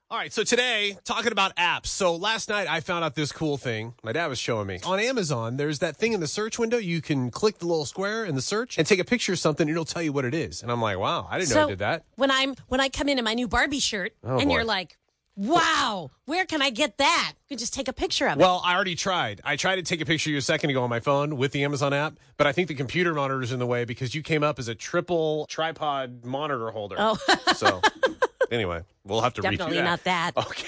All right, so today, talking about apps. So last night, I found out this cool thing my dad was showing me. On Amazon, there's that thing in the search window. You can click the little square in the search and take a picture of something. It'll tell you what it is. And I'm like, wow, I didn't know I did that. When I come in my new Barbie shirt, and you're like, wow, where can I get that? You can just take a picture of it. Well, I already tried. I tried to take a picture of you a second ago on my phone with the Amazon app, but I think the computer monitor is in the way because you came up as a triple tripod monitor holder. Oh. So, anyway, we'll have to redo that. Definitely not that. Okay.